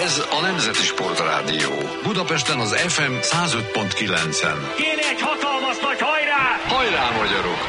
Ez a Nemzeti Sportrádió. Budapesten az FM 105.9-en. Kéne egy hatalmas nagy hajrá! Hajrá, magyarok!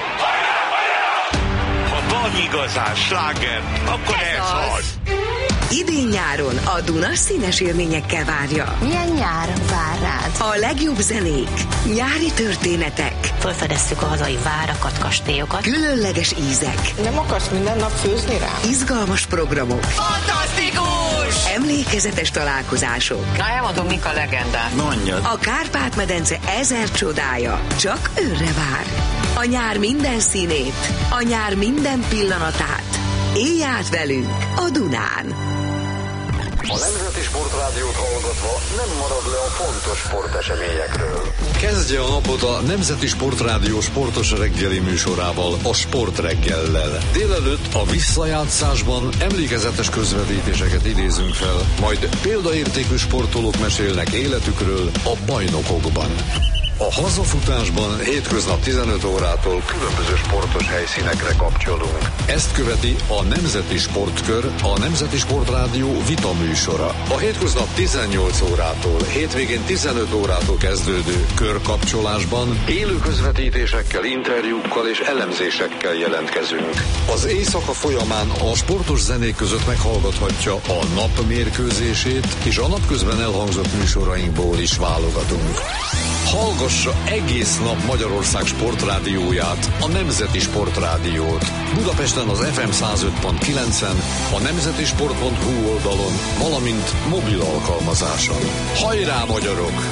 Ha van igazán sláger, akkor ez az. Idén-nyáron a Duna színes élményekkel várja. Milyen nyár vár rád? A legjobb zenék, nyári történetek, Felfedeztük a hazai várakat, kastélyokat. különleges ízek, Nem akarsz minden nap főzni rá? izgalmas programok, Fantasztikus! emlékezetes találkozások. Na, elmondom, mik a legendák. Mondjad. A Kárpát-medence 1000 csodája csak őrre vár. A nyár minden színét, a nyár minden pillanatát. Élj át velünk a Dunán! A Nemzeti Sportrádiót hallgatva nem marad le a fontos sporteseményekről. Kezdje a napot a Nemzeti Sportrádió sportos reggeli műsorával, a Sportreggellel. Délelőtt a visszajátszásban emlékezetes közvetítéseket idézünk fel, majd példaértékű sportolók mesélnek életükről a bajnokokban. A hazafutásban hétköznap 15 órától különböző sportos helyszínekre kapcsolunk. Ezt követi a Nemzeti Sportkör, a Nemzeti Sportrádió vita műsora. A hétköznap 18 órától, hétvégén 15 órától kezdődő körkapcsolásban élő közvetítésekkel, interjúkkal és elemzésekkel jelentkezünk. Az éjszaka folyamán a sportos zenék között meghallgathatja a nap mérkőzését, és a napközben elhangzott műsorainkból is válogatunk. Hallgassa egész nap Magyarország sportrádióját, a Nemzeti Sportrádiót. Budapesten az FM 105.9-en, a nemzetisport.hu oldalon, valamint mobil alkalmazáson. Hajrá, magyarok!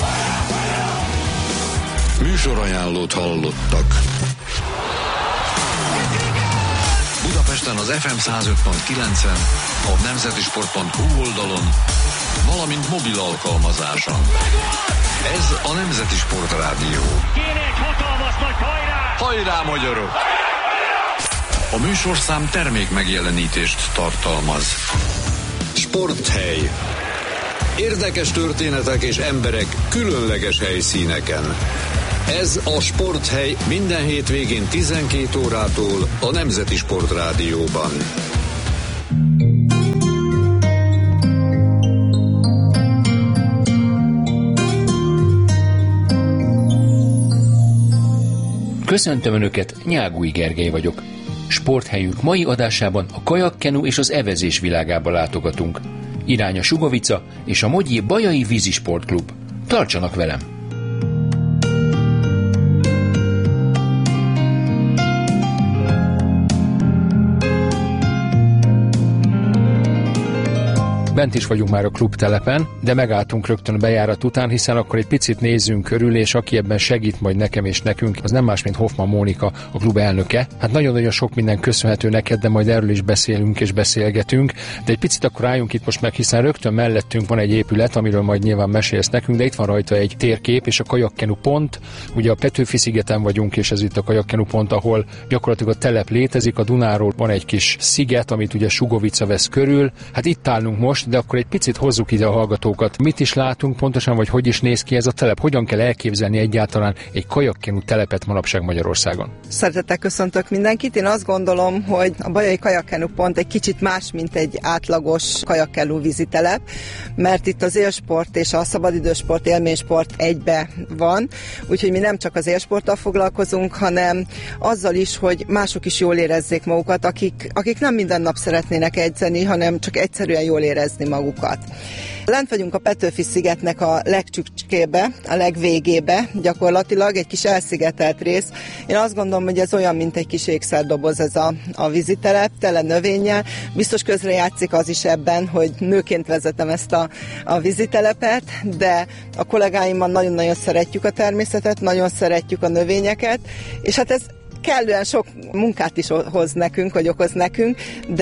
Műsorajánlót hallottak. Budapesten az FM 105.9-en, a nemzetisport.hu oldalon, valamint mobil alkalmazáson. Ez a Nemzeti Sportrádió. Kéne egy hatalmas nagy hajrá! Hajrá, magyarok! A műsorszám termék megjelenítést tartalmaz. Sporthely. Érdekes történetek és emberek különleges helyszíneken. Ez a Sporthely minden hétvégén 12 órától a Nemzeti Sportrádióban. Köszöntöm Önöket, Nyágúj Gergely vagyok. Sporthelyünk mai adásában a kajakkenu és az evezés világába látogatunk. Irány a Sugovica és a Mogyi Bajai Vízisportklub. Tartsanak velem! Bent is vagyunk már a klubtelepen, de megálltunk rögtön a bejárat után, hiszen akkor egy picit nézzünk körül, és aki ebben segít majd nekem és nekünk, az nem más, mint Hoffman Mónika, a klub elnöke. Hát nagyon-nagyon sok minden köszönhető neked, de majd erről is beszélünk és beszélgetünk. De egy picit akkor álljunk itt most meg, hiszen rögtön mellettünk van egy épület, amiről majd nyilván mesélsz nekünk, de itt van rajta egy térkép és a kajakkenu pont. Ugye a Petőfi-szigeten vagyunk, és ez itt a kajakkenu pont, ahol gyakorlatilag a telep létezik. A Dunáról van egy kis sziget, amit ugye Sugovica vesz körül. Hát itt állunk most, de akkor egy picit hozzuk ide a hallgatókat. Mit is látunk pontosan, vagy hogy is néz ki ez a telep? Hogyan kell elképzelni egyáltalán egy kajakkenu telepet manapság Magyarországon? Szeretettel köszöntök mindenkit. Én azt gondolom, hogy a Bajai kajakkenu pont egy kicsit más, mint egy átlagos kajakkenu vízitelep, mert itt az élsport és a szabadidősport, élménysport egybe van, úgyhogy mi nem csak az élsporttal foglalkozunk, hanem azzal is, hogy mások is jól érezzék magukat, akik nem minden nap szeretnének edzeni, hanem csak egyszerűen jól érezni magukat. Lent vagyunk a Petőfi-szigetnek a legcsücskébe, a legvégébe, gyakorlatilag egy kis elszigetelt rész. Én azt gondolom, hogy ez olyan, mint egy kis ékszerdoboz ez a vízitelep, tele növényel. Biztos közrejátszik az is ebben, hogy nőként vezetem ezt a vízitelepet, de a kollégáimmal nagyon-nagyon szeretjük a természetet, nagyon szeretjük a növényeket, és hát ez kellően sok munkát is hoz nekünk, vagy okoz nekünk,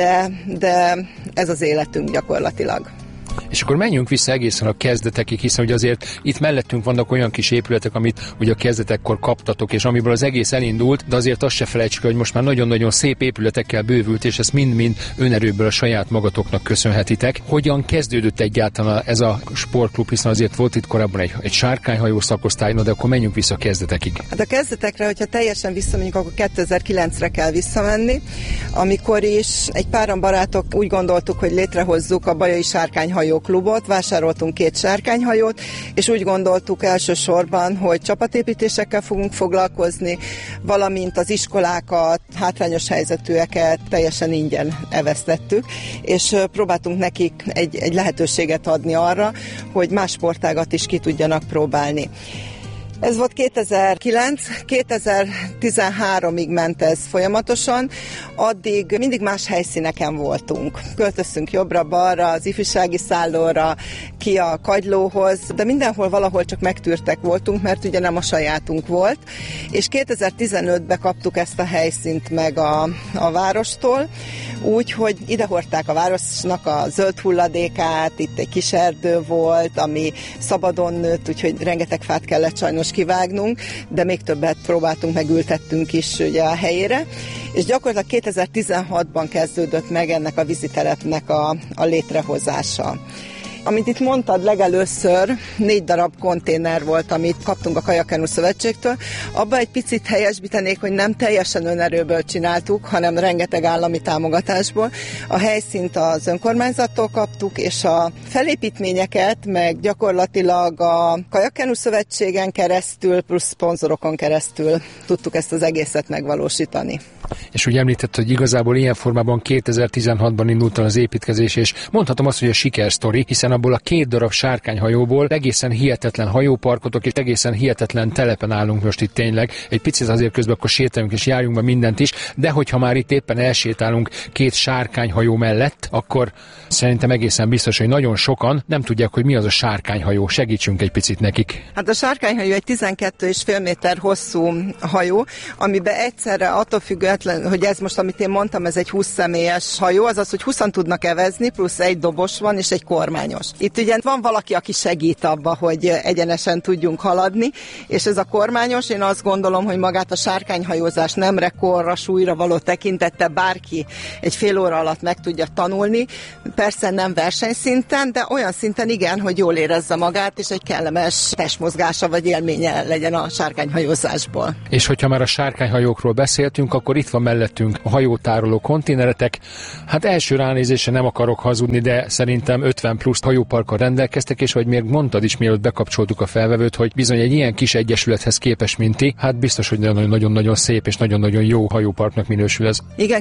de ez az életünk gyakorlatilag. És akkor menjünk vissza egészen a kezdetekig, hiszen ugye azért itt mellettünk vannak olyan kis épületek, amit ugye a kezdetekkor kaptatok, és amiből az egész elindult, de azért azt se felejtsük, hogy most már nagyon-nagyon szép épületekkel bővült, és ezt mind-mind önerőből a saját magatoknak köszönhetitek. Hogyan kezdődött egyáltalán ez a sportklub, hiszen azért volt itt korábban egy sárkányhajó szakosztály, de akkor menjünk vissza a kezdetekig. Hát a kezdetekre, hogyha teljesen visszamegyünk, akkor 2009-re kell visszamenni, amikor is egy páran barátok úgy gondoltuk, hogy létrehozzuk a Bajai sárkányhajó klubot, vásároltunk 2 sárkányhajót, és úgy gondoltuk elsősorban, hogy csapatépítésekkel fogunk foglalkozni, valamint az iskolákat, hátrányos helyzetűeket teljesen ingyen evesztettük, és próbáltunk nekik egy lehetőséget adni arra, hogy más sportágat is ki tudjanak próbálni. Ez volt 2009, 2013-ig ment ez folyamatosan, addig mindig más helyszíneken voltunk. Költöztünk jobbra-balra, az ifjúsági szállóra, ki a Kagylóhoz, de mindenhol valahol csak megtűrtek voltunk, mert ugye nem a sajátunk volt, és 2015-ben kaptuk ezt a helyszínt meg a várostól, úgy, hogy idehordták a városnak a zöld hulladékát, itt egy kis erdő volt, ami szabadon nőtt, úgyhogy rengeteg fát kellett sajnos kivágnunk, de még többet próbáltunk, megültettünk is ugye a helyére, és gyakorlatilag 2016-ban kezdődött meg ennek a vízitelepnek a létrehozása. Amit itt mondtad, legelőször 4 darab konténer volt, amit kaptunk a Kajakkenu Szövetségtől. Abba egy picit helyesbítenék, hogy nem teljesen önerőből csináltuk, hanem rengeteg állami támogatásból. A helyszínt az önkormányzattól kaptuk, és a felépítményeket meg gyakorlatilag a Kajakkenu Szövetségen keresztül, plusz szponzorokon keresztül tudtuk ezt az egészet megvalósítani. És úgy említett, hogy igazából ilyen formában 2016-ban indult el az építkezés, és mondhatom azt, hogy a sikersztori, hiszen abból a 2 darab sárkányhajóból egészen hihetetlen hajóparkotok és egészen hihetetlen telepen állunk most itt tényleg. Egy picit azért közben akkor sétáljunk és járjunk be mindent is, de hogyha már itt éppen elsétálunk 2 sárkányhajó mellett, akkor szerintem egészen biztos, hogy nagyon sokan nem tudják, hogy mi az a sárkányhajó. Segítsünk egy picit nekik. Hát a sárkányhajó egy 12,5 méter hosszú hajó, amiben egyszerre attól függően, hogy ez most, amit én mondtam, ez egy 20 személyes hajó, azaz, hogy 20-an tudnak evezni, plusz egy dobos van, és egy kormányos. Itt ugye van valaki, aki segít abba, hogy egyenesen tudjunk haladni, és ez a kormányos, én azt gondolom, hogy magát a sárkányhajózás nemre, korra, súlyra való tekintette bárki egy fél óra alatt meg tudja tanulni. Persze nem versenyszinten, de olyan szinten igen, hogy jól érezze magát, és egy kellemes testmozgása vagy élménye legyen a sárkányhajózásból. És hogyha már a sárkányhajókról beszéltünk, akkor itt van mellettünk a hajótároló konténeretek. Hát első ránézésre nem akarok hazudni, de szerintem 50 plusz hajóparkkal rendelkeztek, és hogy még mondtad is, mielőtt bekapcsoltuk a felvevőt, hogy bizony egy ilyen kis egyesülethez képes, mint ti, hát biztos, hogy nagyon-nagyon szép és nagyon-nagyon jó hajóparknak minősül ez. Igen,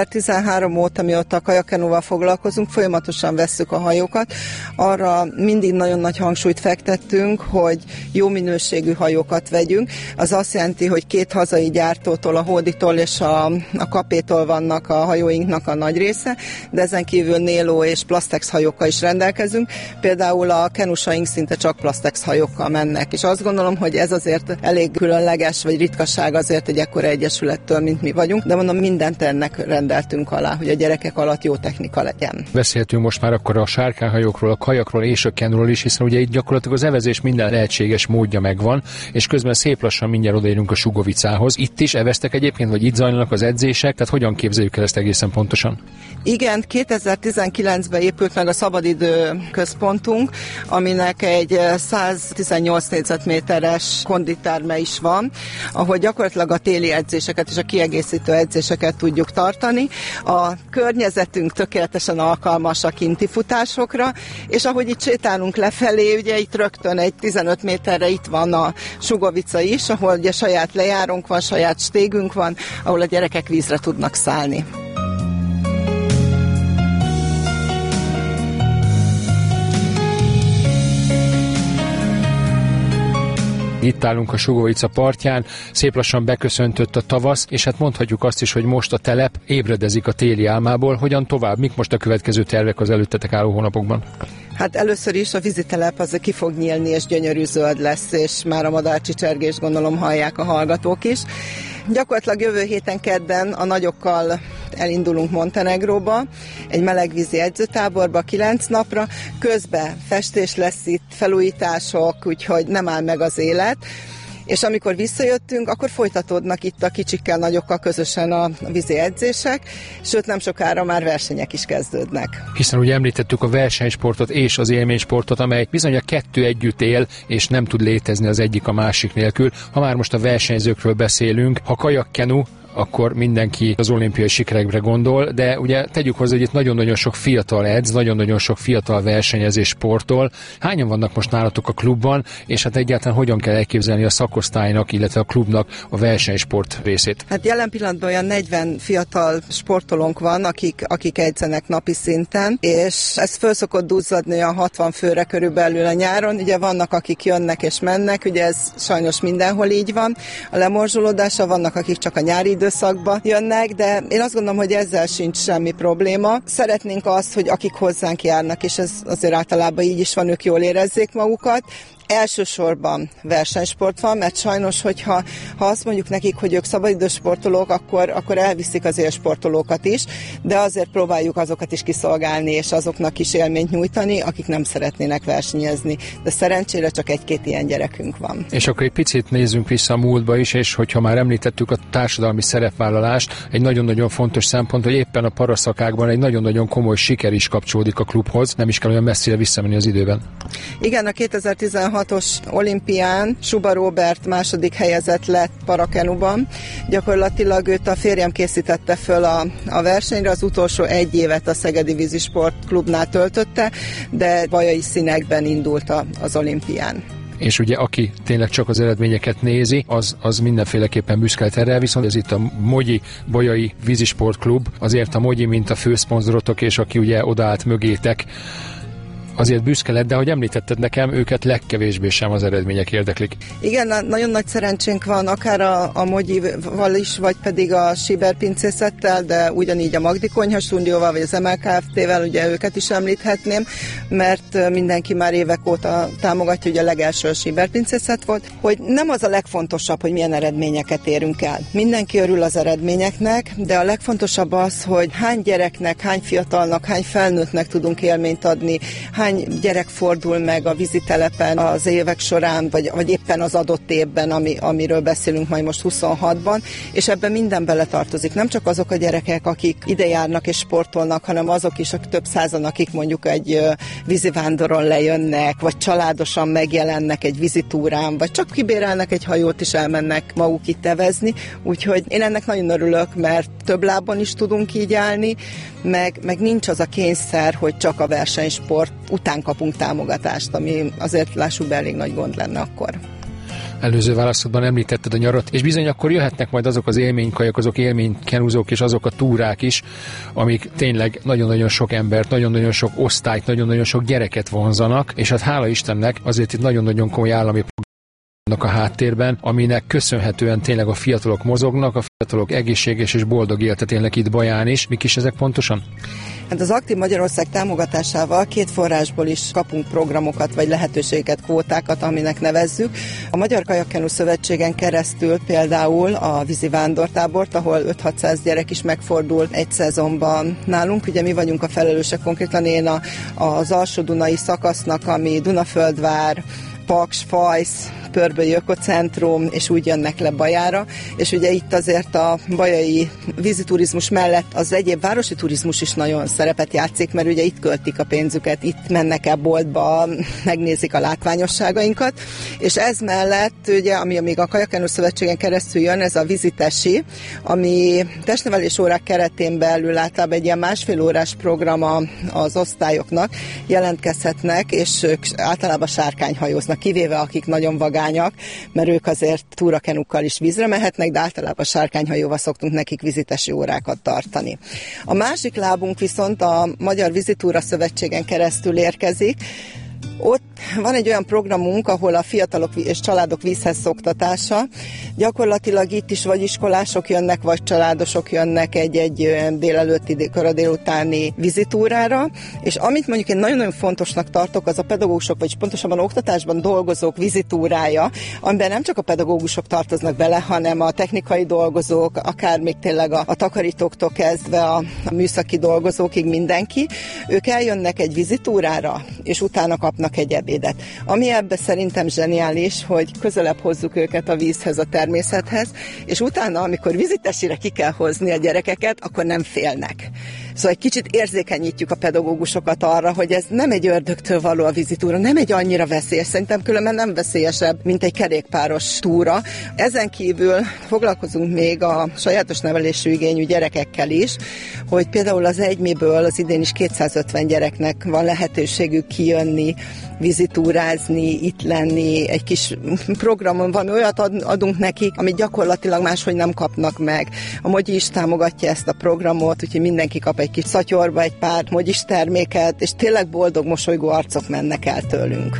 2013 óta, mióta a Kajakkenúval foglalkozunk, folyamatosan vesszük a hajókat. Arra mindig nagyon nagy hangsúlyt fektettünk, hogy jó minőségű hajókat vegyünk. Az azt jelenti, hogy 2 hazai gyártótól, a Hóditól és a Kapétól vannak a hajóinknak a nagy része, de ezen kívül Néló és Plastex hajókkal is rendelkezünk. Például a kenusaink szinte csak Plastex hajókkal mennek, és azt gondolom, hogy ez azért elég különleges, vagy ritkaság azért egy ekkora egyesülettől, mint mi vagyunk, de mondom, mindent ennek rendeltünk alá, hogy a gyerekek alatt jó technika legyen. Beszéltünk most már akkor a sárkányhajókról, a kajakról és a kenúról is, hiszen ugye itt gyakorlatilag az evezés minden lehetséges módja megvan, és közben szép lassan mindjárt odaérünk a Sugovicához. Itt is eveztek egyébként, vagy itt zajlanak az edzések, tehát hogyan képzeljük el ezt egészen pontosan? Igen, 2019-ben épült meg a szabadidő központunk, aminek egy 118 négyzetméteres konditerme is van, ahol gyakorlatilag a téli edzéseket és a kiegészítő edzéseket tudjuk tartani. A környezetünk tökéletesen alkalmas a kinti futásokra, és ahogy itt sétálunk lefelé, ugye itt rögtön egy 15 méterre itt van a Sugovica is, ahol ugye saját lejárónk van, saját stégünk van, ahol a gyerekek vízre tudnak szállni. Itt állunk a Sugovica partján, szép lassan beköszöntött a tavasz, és hát mondhatjuk azt is, hogy most a telep ébredezik a téli álmából. Hogyan tovább? Mik most a következő tervek az előttetek álló hónapokban? Hát először is a vízitelep az ki fog nyílni, és gyönyörű zöld lesz, és már a madárcsicsergést gondolom hallják a hallgatók is. Gyakorlatilag jövő héten kedden a nagyokkal elindulunk Montenegróba, egy melegvízi edzőtáborba 9 napra, közben festés lesz itt, felújítások, úgyhogy nem áll meg az élet. És amikor visszajöttünk, akkor folytatódnak itt a kicsikkel, nagyokkal közösen a vízi edzések, sőt nem sokára már versenyek is kezdődnek. Hiszen ugye említettük a versenysportot és az élménysportot, amely bizony a 2 együtt él, és nem tud létezni az egyik a másik nélkül. Ha már most a versenyzőkről beszélünk, ha kajakkenu, akkor mindenki az olimpiai sikerekre gondol, de ugye tegyük hozzá, hogy itt nagyon-nagyon sok fiatal edz, nagyon-nagyon sok fiatal versenyezés sportol. Hányan vannak most nálatok a klubban, és hát egyáltalán hogyan kell elképzelni a szakosztálynak, illetve a klubnak a versenysport részét? Hát jelen pillanatban olyan 40 fiatal sportolónk van, akik edzenek napi szinten, és ez föl szokott duzzadni a 60 főre körülbelül a nyáron. Ugye vannak, akik jönnek és mennek, ugye ez sajnos mindenhol így van. A lemorzsolódása, vannak, akik csak a nyári időszakban jönnek, de én azt gondolom, hogy ezzel sincs semmi probléma. Szeretnénk azt, hogy akik hozzánk járnak, és ez azért általában így is van, ők jól érezzék magukat. Elsősorban versenysport van, mert sajnos, hogyha azt mondjuk nekik, hogy ők szabadidős sportolók, akkor elviszik az élsportolókat is, de azért próbáljuk azokat is kiszolgálni, és azoknak is élményt nyújtani, akik nem szeretnének versenyezni. De szerencsére csak egy-két ilyen gyerekünk van. És akkor egy picit nézzünk vissza a múltba is, és hogyha már említettük a társadalmi szerepvállalást, egy nagyon-nagyon fontos szempont, hogy éppen a paraszakákban egy nagyon-nagyon komoly siker is kapcsolódik a klubhoz, nem is kell olyan messzire visszamenni az időben. Igen, a 2016-os olimpián Suba Róbert második helyezett lett parakenuban. Gyakorlatilag őt a férjem készítette föl a versenyre, az utolsó egy évet a Szegedi Vízisport Klubnál töltötte, de bajai színekben indult az olimpián. És ugye aki tényleg csak az eredményeket nézi, az mindenféleképpen büszke lehet erre, viszont ez itt a Mogyi Bolyai Vízisport Klub, azért a Mogyi, mint a főszponzorotok, és aki ugye odaállt mögétek, azért büszke lett, de ahogy említetted nekem, őket legkevésbé sem az eredmények érdeklik. Igen, nagyon nagy szerencsénk van, akár a Mogyival is, vagy pedig a Siber pincészettel, de ugyanígy a Magdi Konyha stúdióval, vagy az ML Kft-vel, ugye őket is említhetném, mert mindenki már évek óta támogatja, hogy a legelső a Siber pincészet volt, hogy nem az a legfontosabb, hogy milyen eredményeket érünk el. Mindenki örül az eredményeknek, de a legfontosabb az, hogy hány gyereknek, hány fiatalnak, hány felnőttnek tudunk élményt adni, hány gyerek fordul meg a vízitelepen az évek során, vagy éppen az adott évben, amiről beszélünk majd most 26-ban, és ebben minden beletartozik. Nem csak azok a gyerekek, akik ide járnak és sportolnak, hanem azok is, akik több százan, akik mondjuk egy vízivándoron lejönnek, vagy családosan megjelennek egy vízitúrán, vagy csak kibérelnek egy hajót és elmennek maguk itt evezni. Úgyhogy én ennek nagyon örülök, mert több lábon is tudunk így állni, meg nincs az a kényszer, hogy csak a versenysport után kapunk támogatást, ami azért lássuk be elég nagy gond lenne akkor. Előző válaszodban említetted a nyarat, és bizony akkor jöhetnek majd azok az élménykajak, azok élménykenúzók és azok a túrák is, amik tényleg nagyon-nagyon sok embert, nagyon-nagyon sok osztályt, nagyon-nagyon sok gyereket vonzanak, és hát hála Istennek azért itt nagyon-nagyon komoly állami a háttérben, aminek köszönhetően tényleg a fiatalok mozognak, a fiatalok egészséges és boldog életet élnek itt Baján is. Mik is ezek pontosan? Hát az Aktív Magyarország támogatásával két forrásból is kapunk programokat, vagy lehetőségeket, kvótákat, aminek nevezzük. A Magyar Kajakkenu Szövetségen keresztül például a vízi vándortábort, ahol 5-600 gyerek is megfordul egy szezonban nálunk. Ugye mi vagyunk a felelősek, konkrétan én az Alsó-Dunai szakasznak, ami Dunaföldvár, Paks, Fajsz, Pörbölyi Ökocentrum, és úgy jönnek le Bajára, és ugye itt azért a bajai víziturizmus mellett az egyéb városi turizmus is nagyon szerepet játszik, mert ugye itt költik a pénzüket, itt mennek el boltba, megnézik a látványosságainkat, és ez mellett ugye, ami még a Kajakkenu Szövetségen keresztül jön, ez a vizitesi, ami testnevelés órák keretén belül általában egy ilyen másfél órás program az osztályoknak, jelentkezhetnek, és ők általában sárkányhajóznak, kivéve akik nagyon vagányak, mert ők azért túrakenukkal is vízre mehetnek, de általában sárkányhajóval szoktunk nekik vizitesi órákat tartani. A másik lábunk viszont a Magyar Vízitúra Szövetségen keresztül érkezik. Ott van egy olyan programunk, ahol a fiatalok és családok vízhez szoktatása. Gyakorlatilag itt is vagy iskolások jönnek, vagy családosok jönnek egy délelőtti, kora délutáni vízitúrára, és amit mondjuk én nagyon-nagyon fontosnak tartok, az a pedagógusok, vagy pontosabban oktatásban dolgozók vízitúrája, amiben nem csak a pedagógusok tartoznak bele, hanem a technikai dolgozók, akár még tényleg a takarítóktól kezdve a műszaki dolgozókig mindenki. Ők eljönnek egy vízitúrára, és utána kapnak kapnak egy ebédet. Ami ebbe szerintem zseniális, hogy közelebb hozzuk őket a vízhez, a természethez, és utána, amikor vízitesére ki kell hozni a gyerekeket, akkor nem félnek. Szóval egy kicsit érzékenyítjük a pedagógusokat arra, hogy ez nem egy ördögtől való a vízitúra, nem egy annyira veszélyes, szerintem különben nem veszélyesebb, mint egy kerékpáros túra. Ezen kívül foglalkozunk még a sajátos nevelésű igényű gyerekekkel is, hogy például az Egymiből az idén is 250 gyereknek van lehetőségük kijönni, vízitúrázni, itt lenni, egy kis programon van, olyat adunk nekik, amit gyakorlatilag máshogy nem kapnak meg. A Mogyi is támogatja ezt a programot, úgyhogy mindenki kap egy kis szatyorba egy pár Mogyis terméket, és tényleg boldog, mosolygó arcok mennek el tőlünk.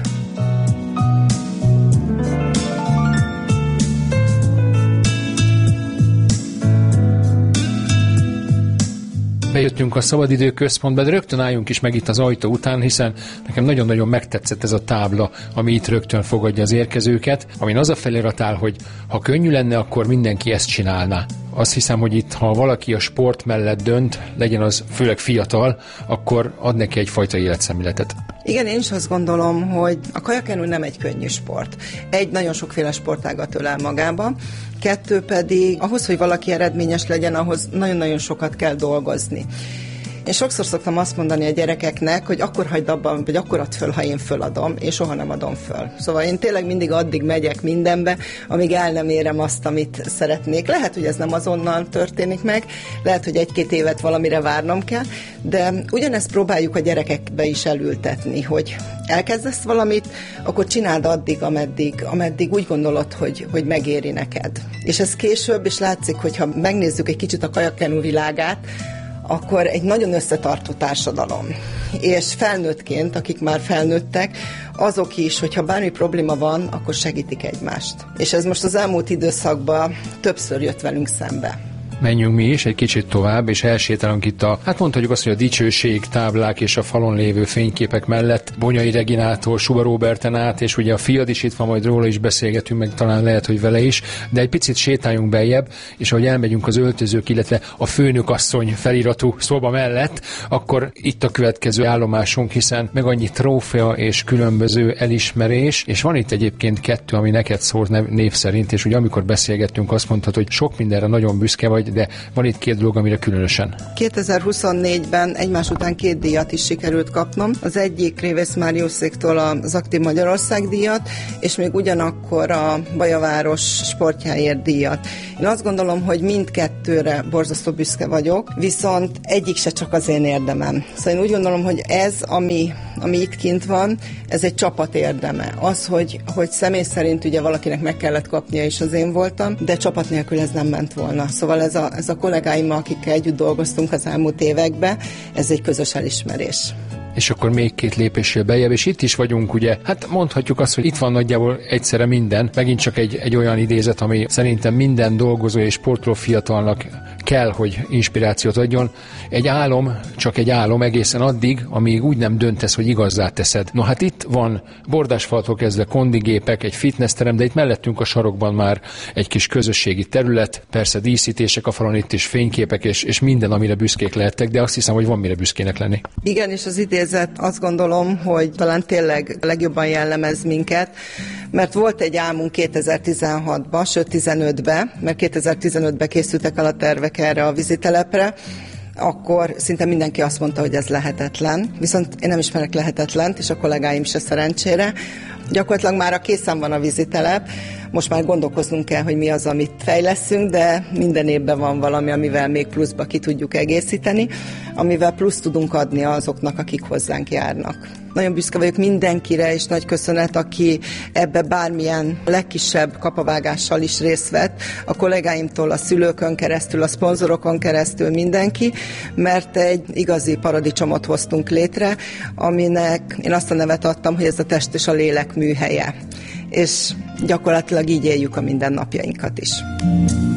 Bejöttünk a Szabadidő Központba, de rögtön álljunk is meg itt az ajtó után, hiszen nekem nagyon-nagyon megtetszett ez a tábla, ami itt rögtön fogadja az érkezőket, amin az a felirat áll, hogy ha könnyű lenne, akkor mindenki ezt csinálná. Azt hiszem, hogy itt, ha valaki a sport mellett dönt, legyen az főleg fiatal, akkor ad neki egyfajta életszemléletet. Igen, én is azt gondolom, hogy a kajakkenú nem egy könnyű sport. Egy, nagyon sokféle sportágat ölel magába, kettő pedig, ahhoz, hogy valaki eredményes legyen, ahhoz nagyon-nagyon sokat kell dolgozni. Én sokszor szoktam azt mondani a gyerekeknek, hogy akkor hagyd abban, vagy akkor add föl, ha én föladom, és soha nem adom föl. Szóval én tényleg mindig addig megyek mindenbe, amíg el nem érem azt, amit szeretnék. Lehet, hogy ez nem azonnal történik meg, lehet, hogy 1-2 évet valamire várnom kell, de ugyanezt próbáljuk a gyerekekbe is elültetni, hogy elkezdesz valamit, akkor csináld addig, ameddig úgy gondolod, hogy megéri neked. És ez később, és látszik, hogyha megnézzük egy kicsit a kajakkenú világát, akkor egy nagyon összetartó társadalom. És felnőttként, akik már felnőttek, azok is, hogyha bármi probléma van, akkor segítik egymást. És ez most az elmúlt időszakban többször jött velünk szembe. Menjünk mi is egy kicsit tovább, és elsétálunk itt hát mondhatjuk azt, hogy a dicsőség táblák és a falon lévő fényképek mellett Bonyai Reginától Suba Róberten át, és ugye a fiad is itt van, majd róla is beszélgetünk, meg talán lehet, hogy vele is, de egy picit sétáljunk beljebb, és ahogy elmegyünk az öltözők, illetve a főnökasszony feliratú szoba mellett, akkor itt a következő állomásunk, hiszen meg annyi trófea és különböző elismerés, és van itt egyébként 2, ami neked szól név szerint, és ugye amikor beszélgettünk, azt mondtad, hogy sok mindenre nagyon büszke vagy, de van itt 2 dolog, amire különösen. 2024-ben egymás után 2 díjat is sikerült kapnom. Az egyik Révész Máriuszéktól az Aktív Magyarország díjat, és még ugyanakkor a Bajaváros sportjáért díjat. Én azt gondolom, hogy mindkettőre borzasztó büszke vagyok, viszont egyik se csak az én érdemem. Szóval én úgy gondolom, hogy ez, ami itt kint van, ez egy csapat érdeme. Az, hogy személy szerint ugye valakinek meg kellett kapnia, és az én voltam, de csapat nélkül ez nem ment volna. Szóval ez a kollégáimmal, akikkel együtt dolgoztunk az elmúlt években, ez egy közös elismerés. És akkor még 2 lépéssel beljebb, és itt is vagyunk, ugye, hát mondhatjuk azt, hogy itt van nagyjából egyszerre minden, megint csak egy olyan idézet, ami szerintem minden dolgozó és sportoló fiatalnak kell, hogy inspirációt adjon. Egy álom, csak egy álom egészen addig, amíg úgy nem döntesz, hogy igazzá teszed. No hát itt van bordásfaltól kezdve kondigépek, egy fitnessterem, de itt mellettünk a sarokban már egy kis közösségi terület, persze díszítések a falon, itt is fényképek, és minden, amire büszkék lehettek, de azt hiszem, hogy van mire büszkének lenni. Igen, és az idézet, azt gondolom, hogy talán tényleg legjobban jellemez minket, mert volt egy álmunk 2016-ban, sőt 15-ben, mert 2015-ben készültek el a tervek erre a vízitelepre, akkor szinte mindenki azt mondta, hogy ez lehetetlen. Viszont én nem ismerek lehetetlent, és a kollégáim se szerencsére. Gyakorlatilag már készen van a vízitelep, most már gondolkoznunk kell, hogy mi az, amit fejleszünk, de minden évben van valami, amivel még pluszba ki tudjuk egészíteni, amivel plusz tudunk adni azoknak, akik hozzánk járnak. Nagyon büszke vagyok mindenkire, és nagy köszönet, aki ebbe bármilyen legkisebb kapavágással is részt vett, a kollégáimtól, a szülőkön keresztül, a szponzorokon keresztül mindenki, mert egy igazi paradicsomot hoztunk létre, aminek én azt a nevet adtam, hogy ez a test és a lélek műhelye. És gyakorlatilag így éljük a mindennapjainkat is.